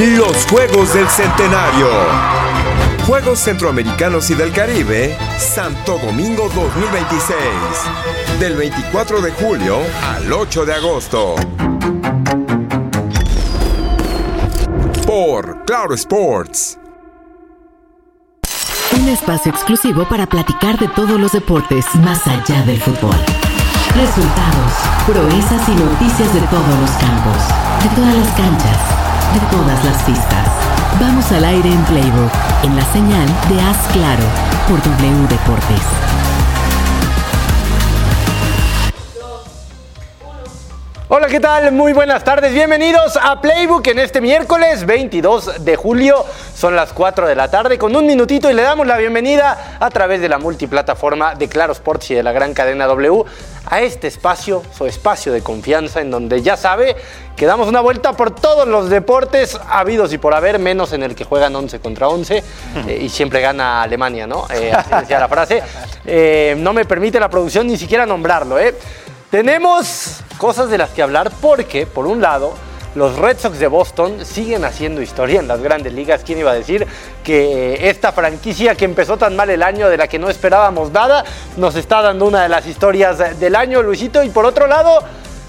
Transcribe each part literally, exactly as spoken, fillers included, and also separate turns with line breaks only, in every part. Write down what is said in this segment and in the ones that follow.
Los Juegos del Centenario. Juegos Centroamericanos y del Caribe, Santo Domingo dos mil veintiséis. Del veinticuatro de julio al ocho de agosto. Por Claro Sports.
Un espacio exclusivo para platicar de todos los deportes más allá del fútbol. Resultados, proezas y noticias de todos los campos, de todas las canchas, de todas las pistas. Vamos al aire en Playbook, en la señal de Haz Claro, por W Deportes.
Hola, ¿qué tal? Muy buenas tardes. Bienvenidos a Playbook en este miércoles veintidós de julio. Son las cuatro de la tarde con un minutito y le damos la bienvenida a través de la multiplataforma de Claro Sports y de la gran cadena W a este espacio, su espacio de confianza en donde ya sabe que damos una vuelta por todos los deportes habidos y por haber, menos en el que juegan once contra once eh, y siempre gana Alemania, ¿no? Eh, así decía la frase. Eh, no me permite la producción ni siquiera nombrarlo, ¿eh? Tenemos cosas de las que hablar porque, por un lado, los Red Sox de Boston siguen haciendo historia en las grandes ligas. ¿Quién iba a decir que esta franquicia que empezó tan mal el año, de la que no esperábamos nada, nos está dando una de las historias del año, Luisito? Y por otro lado,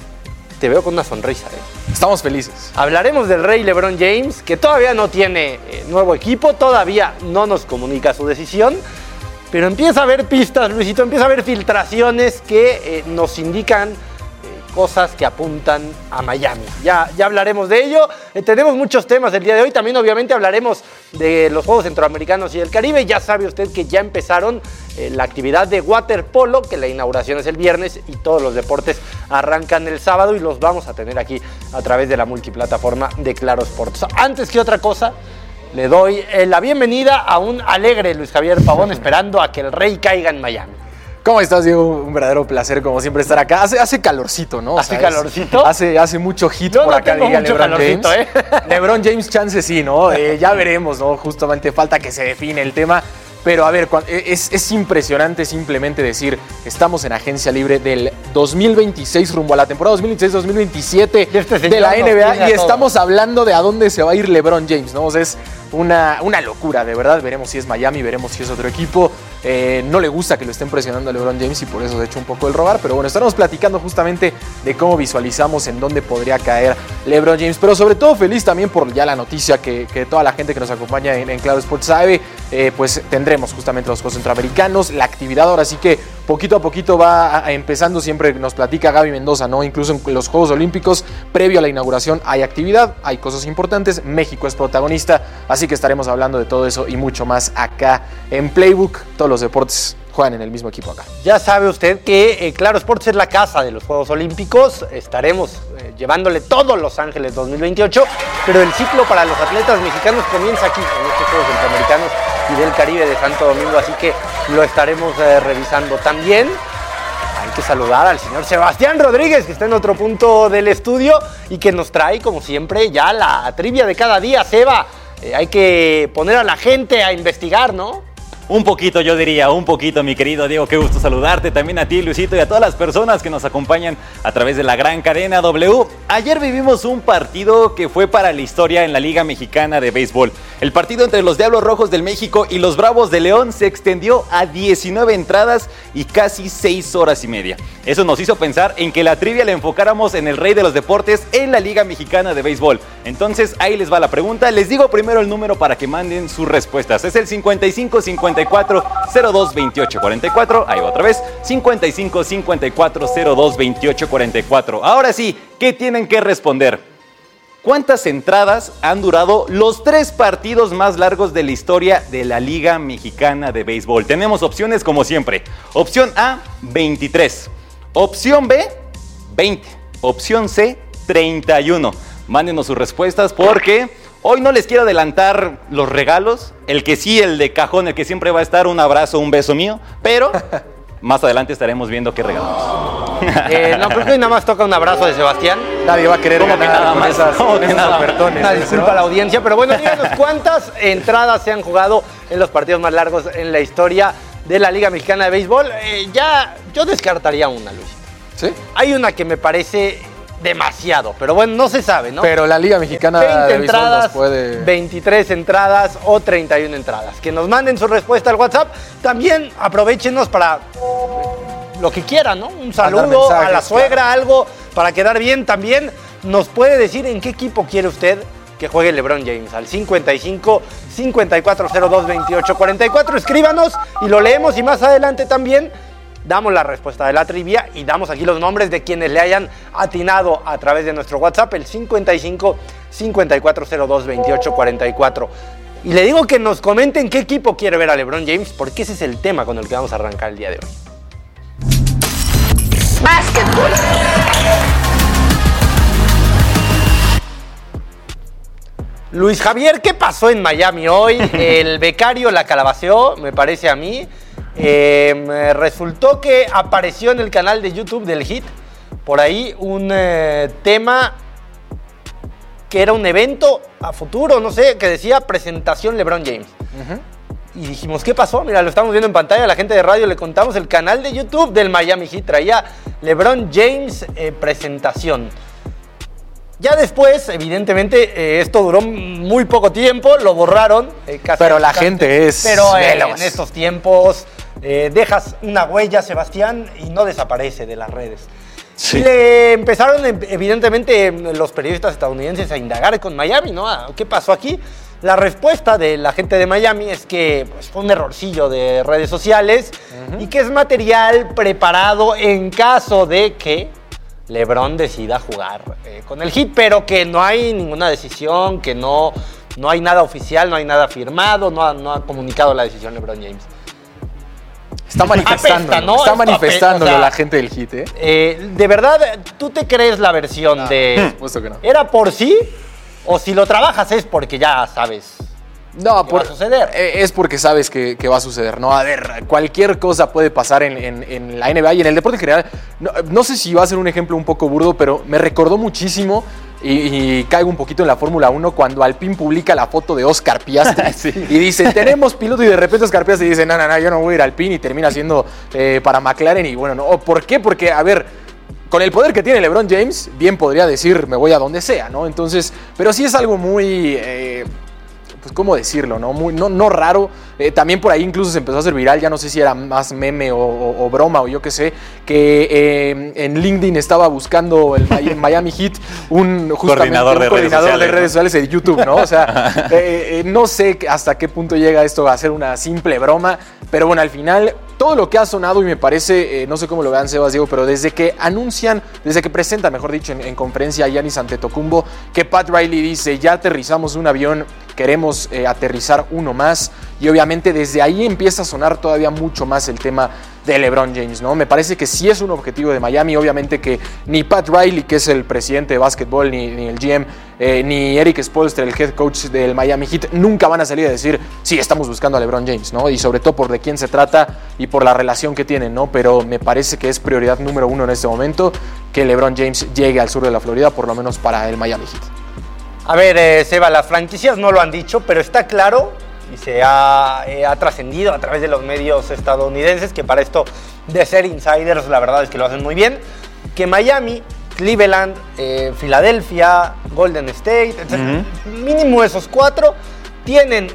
te veo con una sonrisa, ¿eh?
Estamos felices.
Hablaremos del rey LeBron James, que todavía no tiene eh, nuevo equipo, todavía no nos comunica su decisión. Pero empieza a haber pistas, Luisito, empieza a haber filtraciones que eh, nos indican eh, cosas que apuntan a Miami. Ya, ya hablaremos de ello. Eh, tenemos muchos temas el día de hoy. También, obviamente, hablaremos de los Juegos Centroamericanos y del Caribe. Ya sabe usted que ya empezaron eh, la actividad de waterpolo, que la inauguración es el viernes y todos los deportes arrancan el sábado y los vamos a tener aquí a través de la multiplataforma de Claro Sports. Antes que otra cosa, le doy eh, la bienvenida a un alegre Luis Javier Pavón, esperando a que el rey caiga en Miami.
¿Cómo estás, Diego? Un verdadero placer, como siempre, estar acá. Hace, hace calorcito, ¿no?
¿Hace calorcito?
Hace, hace mucho hit
Yo
por
no
acá,
tengo
diría
mucho
LeBron
calorcito,
James.
¿eh?
LeBron James, chance sí, ¿no? Eh, ya veremos, ¿no? Justamente falta que se define el tema. Pero a ver, es, es impresionante simplemente decir, estamos en agencia libre del dos mil veintiséis rumbo a la temporada dos mil veintiséis dos mil veintisiete
este
de la N B A y
todo.
Estamos hablando de a dónde se va a ir LeBron James, ¿no? O sea, es una, una locura, de verdad. Veremos si es Miami, veremos si es otro equipo. Eh, no le gusta que lo estén presionando a LeBron James y por eso se ha hecho un poco el rogar. Pero bueno, estaremos platicando justamente de cómo visualizamos en dónde podría caer LeBron James. Pero sobre todo feliz también por ya la noticia que, que toda la gente que nos acompaña en, en Claro Sports sabe. Eh, pues tendremos justamente los Juegos Centroamericanos, la actividad ahora sí que poquito a poquito va a, a empezando. Siempre nos platica Gaby Mendoza, ¿no? Incluso en los Juegos Olímpicos, previo a la inauguración, hay actividad, hay cosas importantes. México es protagonista, así que estaremos hablando de todo eso y mucho más acá en Playbook. Todos los deportes juegan en el mismo equipo acá.
Ya sabe usted que eh, Claro Sports es la casa de los Juegos Olímpicos. Estaremos eh, llevándole todo Los Ángeles dos mil veintiocho, pero el ciclo para los atletas mexicanos comienza aquí, en estos Juegos Centroamericanos y del Caribe de Santo Domingo, así que lo estaremos eh, revisando. También hay que saludar al señor Sebastián Rodríguez, que está en otro punto del estudio y que nos trae, como siempre, ya la trivia de cada día. Seba, eh, hay que poner a la gente a investigar, ¿no?
Un poquito, yo diría, un poquito, mi querido Diego. Qué gusto saludarte, también a ti, Luisito, y a todas las personas que nos acompañan a través de la gran cadena W. Ayer vivimos un partido que fue para la historia en la Liga Mexicana de Béisbol. El partido entre los Diablos Rojos del México y los Bravos de León se extendió a diecinueve entradas y casi seis horas y media. Eso nos hizo pensar en que la trivia la enfocáramos en el rey de los deportes en la Liga Mexicana de Béisbol. Entonces, ahí les va la pregunta. Les digo primero el número para que manden sus respuestas. Es el cincuenta y cinco cincuenta y cuatro cero dos veintiocho cuarenta y cuatro. Ahí va otra vez. cincuenta y cinco cincuenta y cuatro cero dos veintiocho cuarenta y cuatro. Ahora sí, ¿qué tienen que responder? ¿Cuántas entradas han durado los tres partidos más largos de la historia de la Liga Mexicana de Béisbol? Tenemos opciones como siempre. Opción A, veintitrés. Opción B, veinte. Opción C, treinta y uno. Mándenos sus respuestas porque hoy no les quiero adelantar los regalos. El que sí, el de cajón, el que siempre va a estar, un abrazo, un beso mío. Pero más adelante estaremos viendo qué regalamos.
Eh, no, creo que hoy nada más toca un abrazo de Sebastián.
Nadie va a querer
¿Cómo que
ganar
nada
con
más?
esas,
¿Cómo que
esos
nada más?
ofertones.
Una disculpa a la audiencia, pero bueno, díganos cuántas entradas se han jugado en los partidos más largos en la historia de la Liga Mexicana de Béisbol. Eh, ya, yo descartaría una, Luis.
¿Sí?
Hay una que me parece demasiado, pero bueno, no se sabe, ¿no?
Pero la Liga Mexicana
veinte
de Béisbol
entradas,
nos puede...
veintitrés entradas o treinta y una entradas. Que nos manden su respuesta al WhatsApp. También aprovéchenos para lo que quieran, ¿no? Un saludo
mensajes,
a la suegra,
claro.
algo para quedar bien. También nos puede decir en qué equipo quiere usted que juegue LeBron James. Al cincuenta y cinco, cincuenta y cuatro cero dos, veintiocho cuarenta y cuatro. Escríbanos y lo leemos, y más adelante también damos la respuesta de la trivia y damos aquí los nombres de quienes le hayan atinado a través de nuestro WhatsApp, el cincuenta y cinco, cincuenta y cuatro cero dos, veintiocho cuarenta y cuatro. Y le digo que nos comenten qué equipo quiere ver a LeBron James, porque ese es el tema con el que vamos a arrancar el día de hoy.
Básquetbol.
Luis Javier, ¿qué pasó en Miami hoy? El becario la calabaceó, me parece a mí. Eh, resultó que apareció en el canal de YouTube del Heat por ahí un eh, tema que era un evento a futuro, no sé, que decía presentación LeBron James. Uh-huh. Y dijimos, ¿qué pasó? Mira, lo estamos viendo en pantalla, a la gente de radio le contamos, el canal de YouTube del Miami Heat traía LeBron James eh, presentación. Ya después, evidentemente, eh, esto duró muy poco tiempo, lo borraron. Eh, casi,
pero la
casi,
gente es...
Pero eh, en estos tiempos eh, dejas una huella, Sebastián, y no desaparece de las redes. Sí. Y le empezaron, evidentemente, los periodistas estadounidenses a indagar con Miami, ¿no? ¿Qué pasó aquí? La respuesta de la gente de Miami es que pues, fue un errorcillo de redes sociales uh-huh. y que es material preparado en caso de que LeBron decida jugar eh, con el Heat, pero que no hay ninguna decisión, que no, no hay nada oficial, no hay nada firmado, no ha, no ha comunicado la decisión LeBron James.
Está manifestándolo, ¿no? Está manifestándolo o sea, la gente del Heat, ¿eh?
¿eh? ¿De verdad tú te crees la versión no, de...
Por supuesto que no.
¿Era por sí? ¿O si lo trabajas es porque ya sabes?
No, por,
va a suceder.
Es porque sabes que, que va a suceder, ¿no? A ver, cualquier cosa puede pasar en, en, en la N B A y en el deporte en general. No, no sé si va a ser un ejemplo un poco burdo, pero me recordó muchísimo y, y caigo un poquito en la Fórmula uno cuando Alpine publica la foto de Oscar Piastri sí. y dice, tenemos piloto, y de repente Oscar Piastri dice, no, no, no, yo no voy a ir a Alpine, y termina siendo eh, para McLaren. Y bueno, no, ¿por qué? Porque, a ver, con el poder que tiene LeBron James, bien podría decir, me voy a donde sea, ¿no? Entonces, pero sí es algo muy... Eh, pues, ¿cómo decirlo? No, Muy, no, no raro. Eh, también por ahí incluso se empezó a hacer viral, ya no sé si era más meme o, o, o broma o yo qué sé, que eh, en LinkedIn estaba buscando el Miami Heat un, justamente,
coordinador,
de,
un
redes
coordinador
sociales,
de redes sociales de YouTube, ¿no? O sea, eh, eh, no sé hasta qué punto llega esto a ser una simple broma, pero bueno, al final... Todo lo que ha sonado, y me parece, eh, no sé cómo lo vean Sebas, Diego, pero desde que anuncian, desde que presentan, mejor dicho, en, en conferencia a Giannis Antetokounmpo, que Pat Riley dice, ya aterrizamos un avión, queremos eh, aterrizar uno más, y obviamente desde ahí empieza a sonar todavía mucho más el tema de LeBron James, ¿no? Me parece que sí es un objetivo de Miami, obviamente que ni Pat Riley, que es el presidente de básquetbol, ni, ni el G M, eh, ni Eric Spoelstra, el head coach del Miami Heat, nunca van a salir a decir, sí, estamos buscando a LeBron James, ¿no? Y sobre todo por de quién se trata y por la relación que tienen, ¿no? Pero me parece que es prioridad número uno en este momento que LeBron James llegue al sur de la Florida, por lo menos para el Miami Heat.
A ver, eh, Seba, las franquicias no lo han dicho, pero está claro y se ha, eh, ha trascendido a través de los medios estadounidenses, que para esto de ser insiders, la verdad es que lo hacen muy bien, que Miami, Cleveland, eh, Filadelfia, Golden State, etcétera, uh-huh. mínimo esos cuatro tienen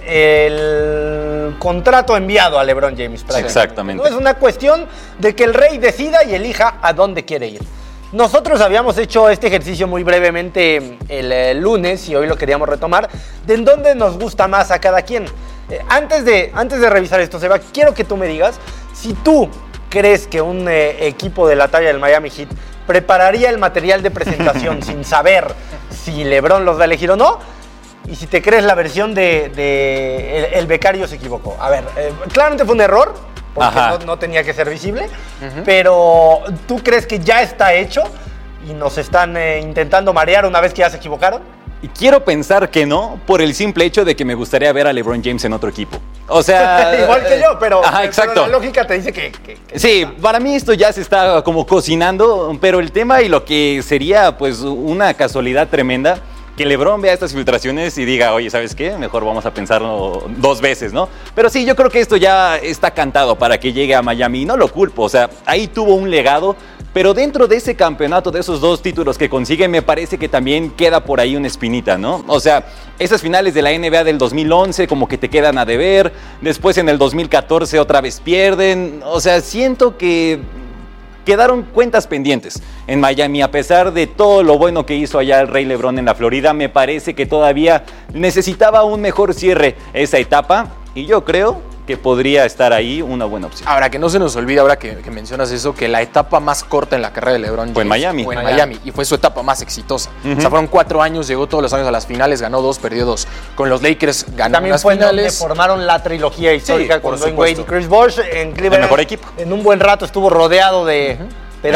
el contrato enviado a LeBron James.
Exactamente.
No es una cuestión de que el rey decida y elija a dónde quiere ir. Nosotros habíamos hecho este ejercicio muy brevemente el, el lunes y hoy lo queríamos retomar, de en dónde nos gusta más a cada quien. Eh, antes, de, antes de revisar esto, Seba, quiero que tú me digas si tú crees que un eh, equipo de la talla del Miami Heat prepararía el material de presentación sin saber si LeBron los va a elegir o no, y si te crees la versión de, de el, el becario se equivocó. A ver, eh, claramente fue un error, porque no, no tenía que ser visible, uh-huh. pero ¿tú crees que ya está hecho y nos están eh, intentando marear una vez que ya se equivocaron?
Y quiero pensar que no, por el simple hecho de que me gustaría ver a LeBron James en otro equipo. O sea...
Igual que yo, pero,
ajá, exacto.
pero la lógica te dice que... que, que
sí, está. Para mí esto ya se está como cocinando, pero el tema y lo que sería pues una casualidad tremenda, que LeBron vea estas filtraciones y diga, oye, ¿sabes qué? Mejor vamos a pensarlo dos veces, ¿no? Pero sí, yo creo que esto ya está cantado para que llegue a Miami y no lo culpo. O sea, ahí tuvo un legado Pero dentro de ese campeonato, de esos dos títulos que consigue, me parece que también queda por ahí una espinita, ¿no? O sea, esas finales de la N B A del dos mil once como que te quedan a deber, después en el dos mil catorce otra vez pierden, o sea, siento que quedaron cuentas pendientes en Miami, a pesar de todo lo bueno que hizo allá el Rey LeBron en la Florida. Me parece que todavía necesitaba un mejor cierre esa etapa y yo creo que podría estar ahí una buena opción.
Ahora, que no se nos olvide, ahora que, que mencionas eso, que la etapa más corta en la carrera de LeBron James
fue en Miami.
Fue en
Miami.
Miami y fue su etapa más exitosa.
Uh-huh.
O sea, fueron cuatro años, llegó todos los años a las finales, ganó dos, perdió dos. Con los Lakers ganó
También
las
fue
finales.
donde formaron la trilogía histórica
Sí,
con
por
Dwayne Wade y
supuesto.
Chris Bosh en Cleveland.
El mejor equipo.
En un buen rato estuvo rodeado de, uh-huh.